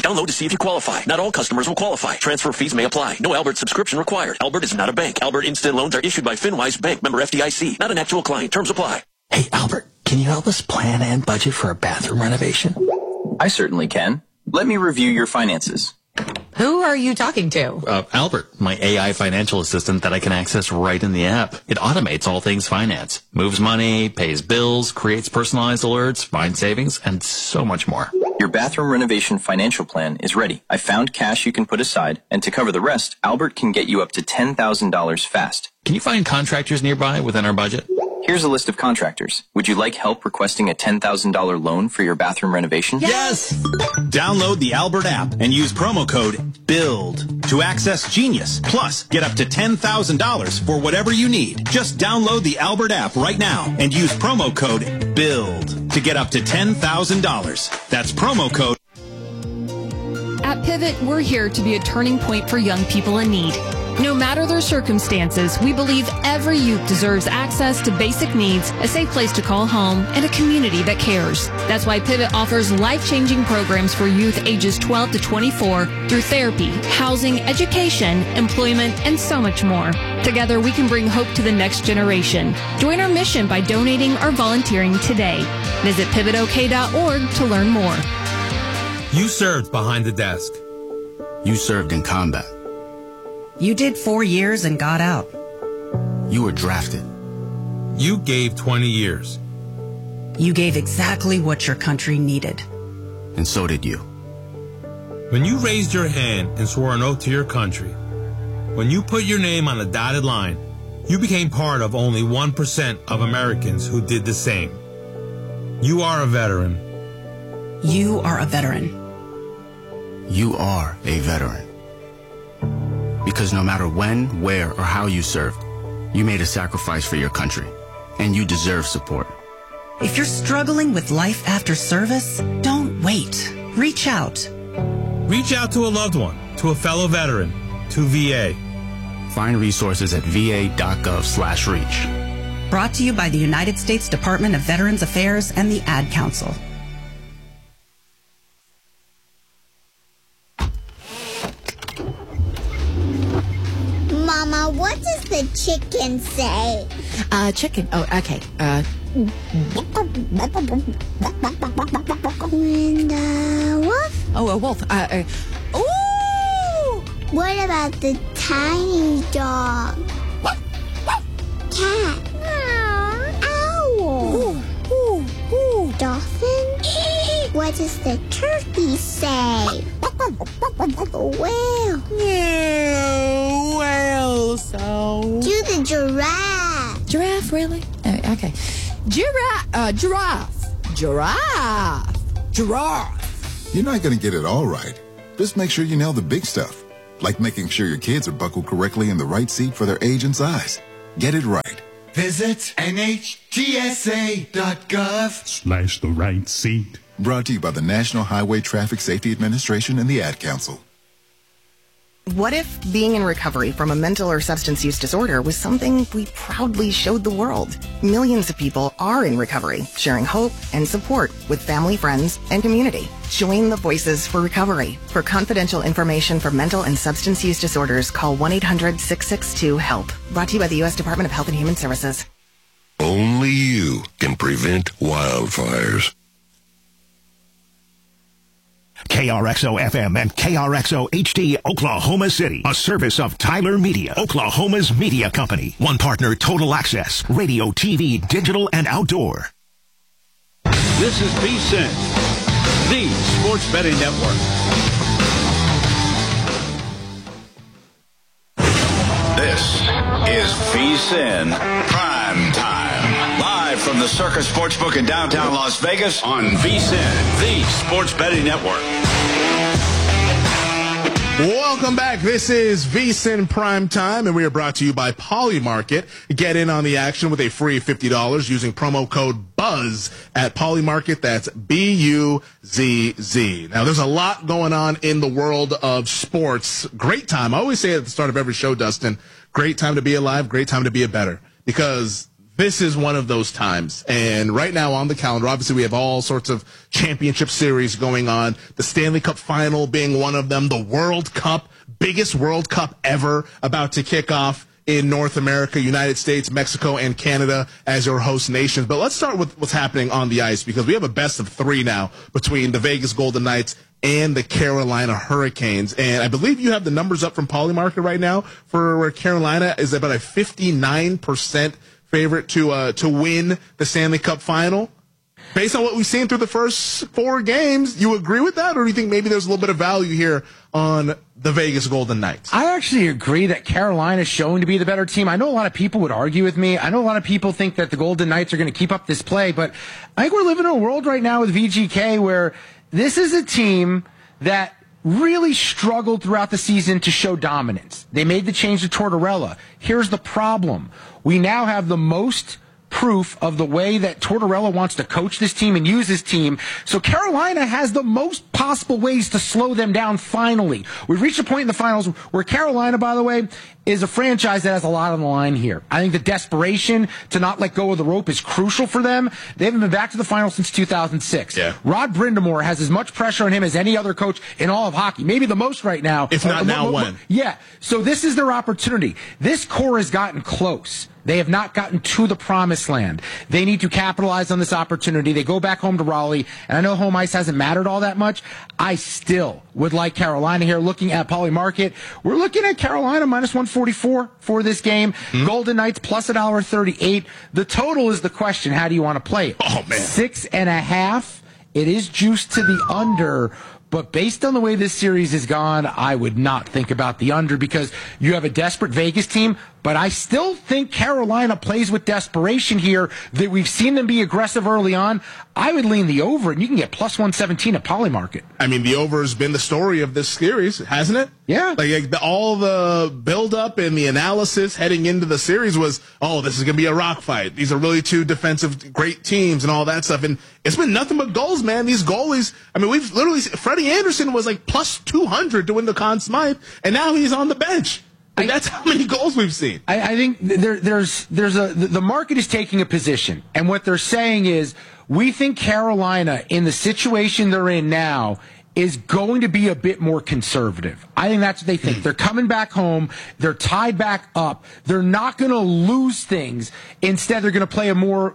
Download to see if you qualify. Not all customers will qualify. Transfer fees may apply. No Albert subscription required. Albert is not a bank. Albert Instant Loans are issued by FinWise Bank, member FDIC. Not an actual client. Terms apply. Hey, Albert, can you help us plan and budget for a bathroom renovation? I certainly can. Let me review your finances. Who are you talking to? Albert, my AI financial assistant that I can access right in the app. It automates all things finance, moves money, pays bills, creates personalized alerts, finds savings, and so much more. Your bathroom renovation financial plan is ready. I found cash you can put aside, and to cover the rest, Albert can get you up to $10,000 fast. Can you find contractors nearby within our budget? Here's a list of contractors. Would you like help requesting a $10,000 loan for your bathroom renovation? Yes! Download the Albert app and use promo code BUILD to access Genius. Plus, get up to $10,000 for whatever you need. Just download the Albert app right now and use promo code BUILD to get up to $10,000. That's promo code. At Pivot, we're here to be a turning point for young people in need. No matter their circumstances, we believe every youth deserves access to basic needs, a safe place to call home, and a community that cares. That's why Pivot offers life-changing programs for youth ages 12 to 24 through therapy, housing, education, employment, and so much more. Together, we can bring hope to the next generation. Join our mission by donating or volunteering today. Visit pivotok.org to learn more. You served behind the desk. You served in combat. You did 4 years and got out. You were drafted. You gave 20 years. You gave exactly what your country needed. And so did you. When you raised your hand and swore an oath to your country, when you put your name on a dotted line, you became part of only 1% of Americans who did the same. You are a veteran. You are a veteran. You are a veteran. Because no matter when, where, or how you served, you made a sacrifice for your country, and you deserve support. If you're struggling with life after service, don't wait. Reach out. Reach out to a loved one, to a fellow veteran, to VA. Find resources at va.gov/reach. Brought to you by the United States Department of Veterans Affairs and the Ad Council. Mama, what does the chicken say? Chicken. Oh, okay. And the wolf? Oh, a wolf. Ooh! What about the tiny dog? Cat? Owl? Dolphin? What does the turkey say? Whale? Whale sound. Do the giraffe. Giraffe, really? Okay. Giraffe. You're not going to get it all right. Just make sure you nail the big stuff, like making sure your kids are buckled correctly in the right seat for their age and size. Get it right. Visit NHTSA.gov/the right seat. Brought to you by the National Highway Traffic Safety Administration and the Ad Council. What if being in recovery from a mental or substance use disorder was something we proudly showed the world? Millions of people are in recovery, sharing hope and support with family, friends, and community. Join the Voices for Recovery. For confidential information for mental and substance use disorders, call 1-800-662-HELP. Brought to you by the U.S. Department of Health and Human Services. Only you can prevent wildfires. KRXO FM and KRXO HD Oklahoma City, a service of Tyler Media, Oklahoma's media company. One partner, Total Access, radio, TV, digital, and outdoor. This is VSiN, the Sports Betting Network. This is VSiN Prime Time. Live from the Circus Sportsbook in downtown Las Vegas on VSiN, the Sports Betting Network. Welcome back. This is VSiN Prime Time, and we are brought to you by Polymarket. Get in on the action with a free $50 using promo code BUZZ at Polymarket. That's BUZZ. Now, there's a lot going on in the world of sports. Great time. I always say at the start of every show, Dustin, great time to be alive, great time to be a better. Because this is one of those times. And right now on the calendar, obviously we have all sorts of championship series going on. The Stanley Cup final being one of them. The World Cup, biggest World Cup ever, about to kick off in North America, United States, Mexico, and Canada as your host nations. But let's start with what's happening on the ice, because we have a best of 3 now between the Vegas Golden Knights and the Carolina Hurricanes. And I believe you have the numbers up from Polymarket right now for where Carolina is about a 59% favorite to win the Stanley Cup final. Based on what we've seen through the first 4 games, you agree with that? Or do you think maybe there's a little bit of value here on the Vegas Golden Knights? I actually agree that Carolina is showing to be the better team. I know a lot of people would argue with me. I know a lot of people think that the Golden Knights are going to keep up this play, but I think we're living in a world right now with VGK where this is a team that really struggled throughout the season to show dominance. They made the change to Tortorella. Here's the problem. We now have the most proof of the way that Tortorella wants to coach this team and use his team. So Carolina has the most possible ways to slow them down finally. We've reached a point in the finals where Carolina, by the way, is a franchise that has a lot on the line here. I think the desperation to not let go of the rope is crucial for them. They haven't been back to the finals since 2006. Yeah. Rod Brind'Amour has as much pressure on him as any other coach in all of hockey. Maybe the most right now. If not now, when? Yeah. So this is their opportunity. This core has gotten close. They have not gotten to the promised land. They need to capitalize on this opportunity. They go back home to Raleigh, and I know home ice hasn't mattered all that much. I still would like Carolina here. Looking at Polymarket, we're looking at Carolina minus 144 for this game. Golden Knights plus $1.38. The total is the question. How do you want to play it? Oh, man. 6.5. It is juiced to the under. But based on the way this series has gone, I would not think about the under because you have a desperate Vegas team. But I still think Carolina plays with desperation here, that we've seen them be aggressive early on. I would lean the over, and you can get plus 117 at Polymarket. I mean, the over has been the story of this series, hasn't it? Yeah. All the build-up and the analysis heading into the series was, oh, this is going to be a rock fight. These are really 2 defensive great teams and all that stuff. And it's been nothing but goals, man. These goalies, I mean, we've literally, Freddie Anderson was like plus 200 to win the Conn Smythe, and now he's on the bench. And that's how many goals we've seen. I think the market is taking a position, and what they're saying is we think Carolina, in the situation they're in now, is going to be a bit more conservative. I think that's what they think. They're coming back home. They're tied back up. They're not going to lose things. Instead, they're going to play a more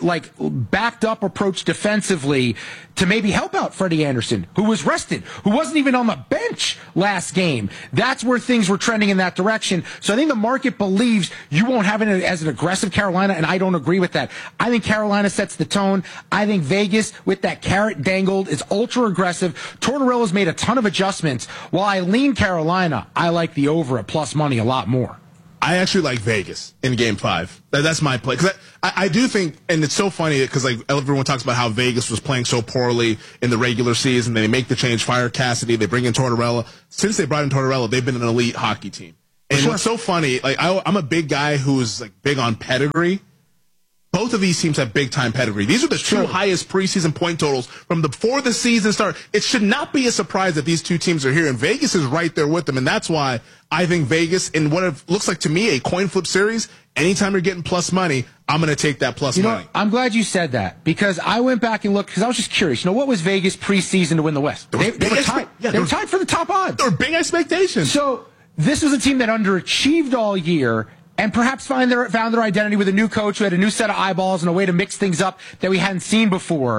backed up approach defensively to maybe help out Freddie Anderson, who was rested, who wasn't even on the bench last game. That's where things were trending in that direction. So I think the market believes you won't have it as an aggressive Carolina, and I don't agree with that. I think Carolina sets the tone. I think Vegas, with that carrot dangled, is ultra aggressive. Tortorella's made a ton of adjustments. While I lean Carolina, I like the over at plus money a lot more. I actually like Vegas in Game 5. That's my play. Because I do think, and it's so funny because everyone talks about how Vegas was playing so poorly in the regular season. They make the change, fire Cassidy, they bring in Tortorella. Since they brought in Tortorella, they've been an elite hockey team. And what's so funny, I'm a big guy who's big on pedigree. Both of these teams have big-time pedigree. These are the 2 highest preseason point totals from before the season started. It should not be a surprise that these 2 teams are here, and Vegas is right there with them, and that's why I think Vegas, in what it looks like to me a coin flip series, anytime you're getting plus money, I'm going to take that plus money. I'm glad you said that, because I went back and looked, because I was just curious. What was Vegas preseason to win the West? They were tied. They were tied for the top odds. There were big expectations. So this was a team that underachieved all year, and perhaps found their identity with a new coach who had a new set of eyeballs and a way to mix things up that we hadn't seen before.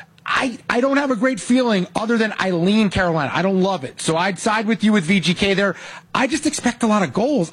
I don't have a great feeling other than I lean Carolina. I don't love it. So I'd side with you with VGK there. I just expect a lot of goals.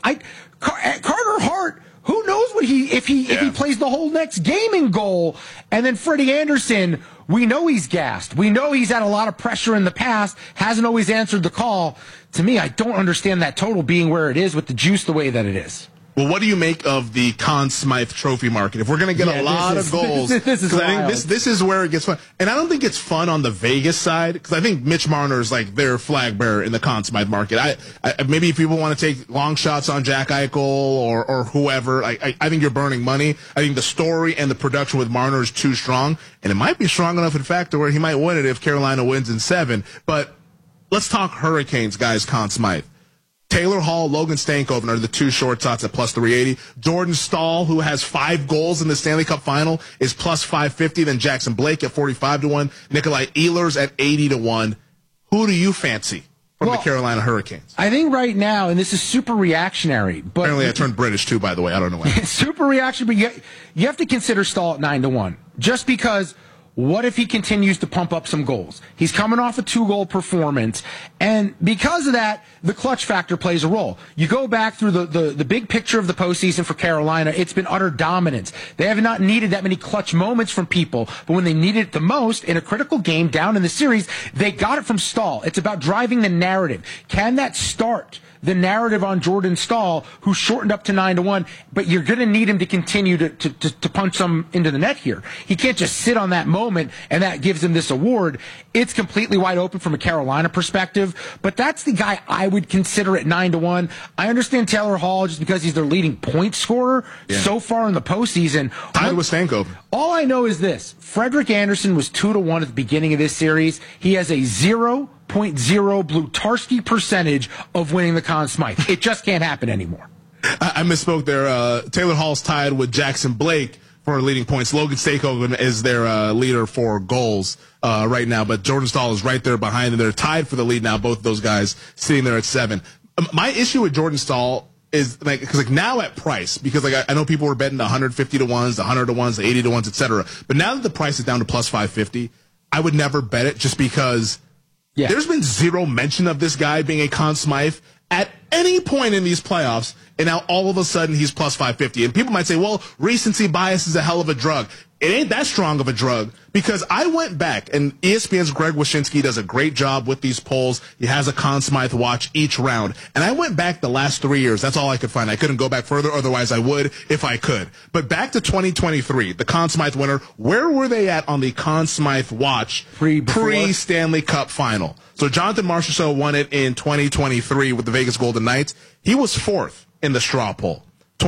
Carter Hart, who knows if he plays the whole next game in goal. And then Freddie Anderson, we know he's gassed. We know he's had a lot of pressure in the past, hasn't always answered the call. To me, I don't understand that total being where it is with the juice the way that it is. Well, what do you make of the Conn Smythe Trophy market? If we're going to get a lot of goals, this is I think this is where it gets fun. And I don't think it's fun on the Vegas side, because I think Mitch Marner is their flag bearer in the Conn Smythe market. I maybe if people want to take long shots on Jack Eichel or whoever, I think you're burning money. I think the story and the production with Marner is too strong, and it might be strong enough, in fact, to where he might win it if Carolina wins in 7. But let's talk Hurricanes, guys, Conn Smythe. Taylor Hall, Logan Stankoven are the two short shots at plus 380. Jordan Stahl, who has 5 goals in the Stanley Cup final, is plus 550. Then Jackson Blake at 45-1. Nikolai Ehlers at 80-1. Who do you fancy from the Carolina Hurricanes? I think right now, and this is super reactionary, but apparently I turned British too, by the way. I don't know why. Super reactionary, but you have to consider Stahl at 9-1. Just because, what if he continues to pump up some goals? He's coming off a 2-goal performance, and because of that, the clutch factor plays a role. You go back through the big picture of the postseason for Carolina, it's been utter dominance. They have not needed that many clutch moments from people, but when they needed it the most in a critical game down in the series, they got it from Stahl. It's about driving the narrative. Can that start the narrative on Jordan Stahl, who shortened up to 9-1, but you're going to need him to continue to punch some into the net here. He can't just sit on that moment, and that gives him this award. It's completely wide open from a Carolina perspective, but that's the guy I would consider at 9-1. I understand Taylor Hall just because he's their leading point scorer so far in the postseason. Tied with Stankoven. All I know is this. Frederik Andersen was 2-1 at the beginning of this series. He has a 0.0 Blutarski percentage of winning the Conn Smythe. It just can't happen anymore. I misspoke there. Taylor Hall's tied with Jackson Blake for leading points. Logan Stankoven is their leader for goals right now, but Jordan Stahl is right there behind them. They're tied for the lead now, both of those guys sitting there at 7. My issue with Jordan Stahl is because now at price, because I know people were betting the 150 to 1s, the 100 to 1s, the 80 to 1s, etc. But now that the price is down to plus 550, I would never bet it just because there's been zero mention of this guy being a Conn Smythe at any point in these playoffs, and now all of a sudden he's plus 550. And people might say, well, recency bias is a hell of a drug. It ain't that strong of a drug, because I went back, and ESPN's Greg Wyshynski does a great job with these polls. He has a Conn Smythe watch each round. And I went back the last 3 years. That's all I could find. I couldn't go back further, otherwise I would if I could. But back to 2023, the Conn Smythe winner, where were they at on the Conn Smythe watch pre-Stanley Cup final? So Jonathan Marchessault won it in 2023 with the Vegas Golden Knights. He was 4th in the straw poll.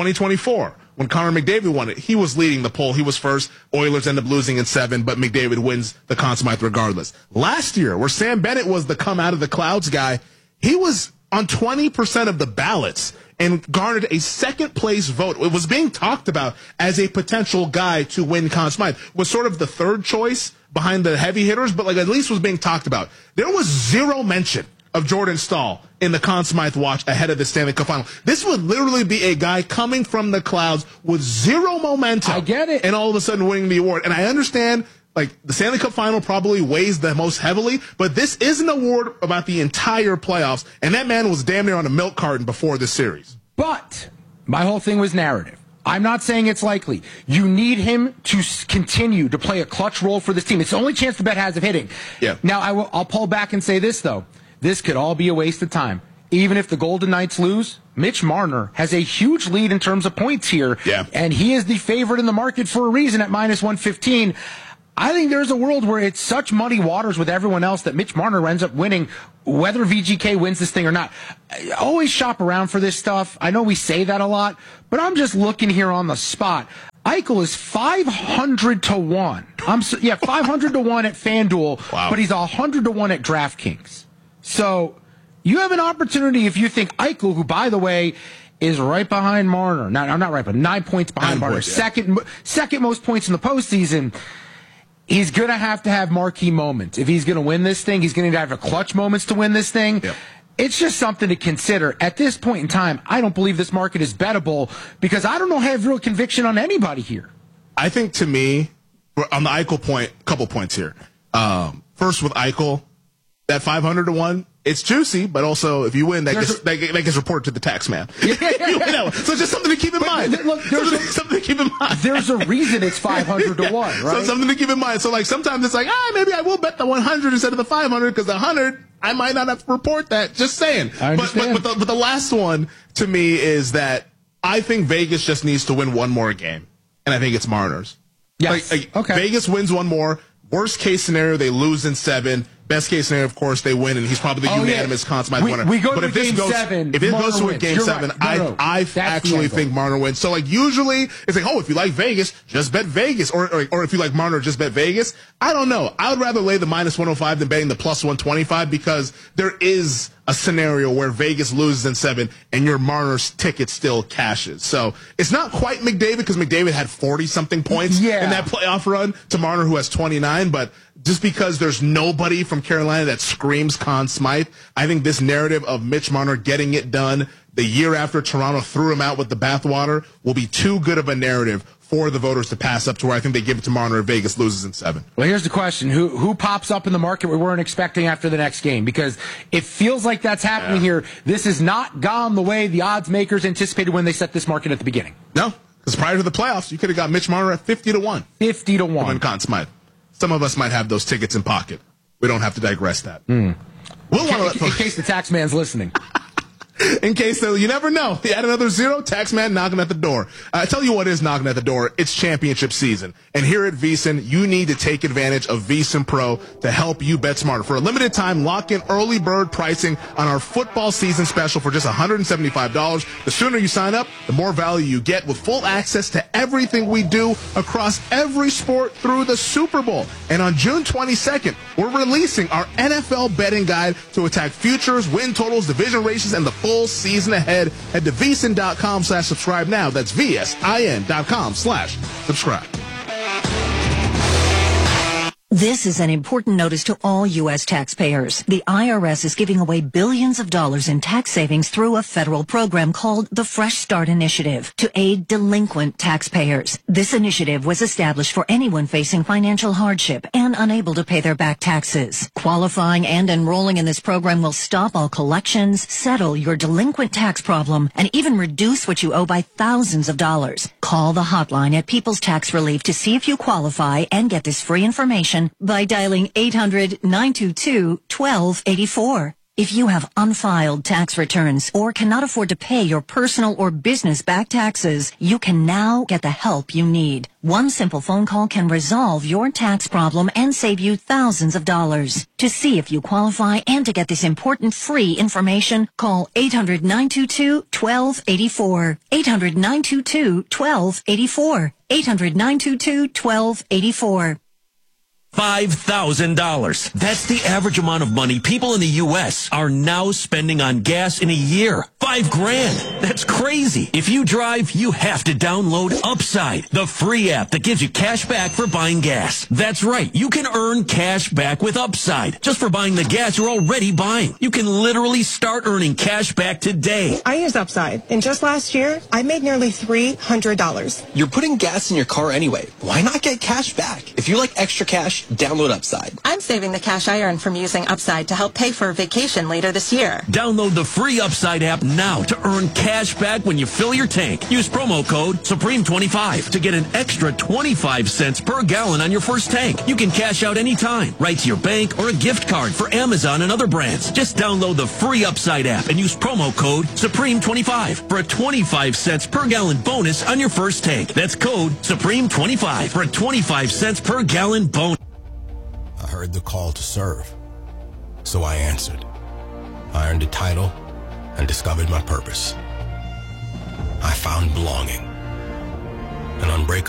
2024, when Connor McDavid won it, he was leading the poll. He was 1st. Oilers end up losing in 7, but McDavid wins the Conn Smythe regardless. Last year, where Sam Bennett was the come out of the clouds guy, he was on 20% of the ballots and garnered a 2nd place vote. It was being talked about as a potential guy to win Conn Smythe. Was sort of the 3rd choice behind the heavy hitters, but at least was being talked about. There was zero mention of Jordan Stahl in the Conn Smythe watch ahead of the Stanley Cup final. This would literally be a guy coming from the clouds with zero momentum. I get it. And all of a sudden winning the award. And I understand, the Stanley Cup final probably weighs the most heavily, but this is an award about the entire playoffs, and that man was damn near on a milk carton before this series. But my whole thing was narrative. I'm not saying it's likely. You need him to continue to play a clutch role for this team. It's the only chance the bet has of hitting. Yeah. Now, I'll pull back and say this, though. This could all be a waste of time. Even if the Golden Knights lose, Mitch Marner has a huge lead in terms of points here. Yeah. And he is the favorite in the market for a reason at minus 115. I think there's a world where it's such muddy waters with everyone else that Mitch Marner ends up winning, whether VGK wins this thing or not. I always shop around for this stuff. I know we say that a lot, but I'm just looking here on the spot. Eichel is 500 to 1. 500 to 1 at FanDuel, wow. But he's 100 to 1 at DraftKings. So you have an opportunity if you think Eichel, who, by the way, is right behind Marner. Not right, but 9 points behind Marner. Second most points in the postseason. He's going to have marquee moments. If he's going to win this thing, he's going to have a clutch moments to win this thing. Yep. It's just something to consider. At this point in time, I don't believe this market is bettable because I don't have real conviction on anybody here. I think, to me, on the Eichel point, a couple points here. First, with Eichel, that 500 to 1, it's juicy, but also if you win, that gets reported to the tax man. Yeah. So just something to keep in mind. Look, something to keep in mind. There's a reason it's 500 to 1, right? So something to keep in mind. So sometimes it's maybe I will bet the 100 instead of the 500 because the 100 I might not have to report that. Just saying. I understand. But the last one to me is that I think Vegas just needs to win one more game, and I think it's Mariners. Yes. Okay. Vegas wins one more. Worst case scenario, they lose in 7. Best case scenario, of course, they win, and he's probably the unanimous Conn Smythe winner. We go but to if this game goes, 7. if it Marner goes to a wins. game You're 7, right. I actually think Marner wins. So, like, usually it's like, oh, if you like Vegas, just bet Vegas, or if you like Marner, just bet Vegas. I don't know. I would rather lay the minus 105 than betting the plus 125 because there is a scenario where Vegas loses in 7 and your Marner's ticket still cashes. So it's not quite McDavid because McDavid had 40-something points in that playoff run to Marner, who has 29. But just because there's nobody from Carolina that screams Conn Smythe, I think this narrative of Mitch Marner getting it done the year after Toronto threw him out with the bathwater will be too good of a narrative for the voters to pass up to where I think they give it to Marner if Vegas loses in 7. Well, here's the question. Who pops up in the market we weren't expecting after the next game? Because it feels like that's happening here. This has not gone the way the odds makers anticipated when they set this market at the beginning. No, because prior to the playoffs, you could have got Mitch Marner at 50-1. 50-1. To win Conn Smythe. Some of us might have those tickets in pocket. We don't have to digress that. In case the tax man's listening. In case, you never know. You add another 0, taxman knocking at the door. I tell you what is knocking at the door. It's championship season. And here at VSiN, you need to take advantage of VSiN Pro to help you bet smarter. For a limited time, lock in early bird pricing on our football season special for just $175. The sooner you sign up, the more value you get with full access to everything we do across every sport through the Super Bowl. And on June 22nd, we're releasing our NFL betting guide to attack futures, win totals, division races, and the full season ahead. Head to VSiN.com/subscribe now. That's VSIN.com/subscribe. This is an important notice to all U.S. taxpayers. The IRS is giving away billions of dollars in tax savings through a federal program called the Fresh Start Initiative to aid delinquent taxpayers. This initiative was established for anyone facing financial hardship and unable to pay their back taxes. Qualifying and enrolling in this program will stop all collections, settle your delinquent tax problem, and even reduce what you owe by thousands of dollars. Call the hotline at People's Tax Relief to see if you qualify and get this free information by dialing 800-922-1284. If you have unfiled tax returns or cannot afford to pay your personal or business back taxes, you can now get the help you need. One simple phone call can resolve your tax problem and save you thousands of dollars. To see if you qualify and to get this important free information, call 800-922-1284. 800-922-1284. 800-922-1284. $5,000. That's the average amount of money people in the U.S. are now spending on gas in a year. $5,000. That's crazy. If you drive, you have to download Upside, the free app that gives you cash back for buying gas. That's right. You can earn cash back with Upside just for buying the gas you're already buying. You can literally start earning cash back today. I use Upside, and just last year, I made nearly $300. You're putting gas in your car anyway. Why not get cash back? If you like extra cash, download Upside. I'm saving the cash I earn from using Upside to help pay for a vacation later this year. Download the free Upside app now to earn cash back when you fill your tank. Use promo code Supreme25 to get an extra 25 cents per gallon on your first tank. You can cash out anytime, right to your bank or a gift card for Amazon and other brands. Just download the free Upside app and use promo code Supreme25 for a 25 cents per gallon bonus on your first tank. That's code Supreme25 for a 25 cents per gallon bonus. I heard the call to serve, so I answered. I earned a title and discovered my purpose. I found belonging, an unbreakable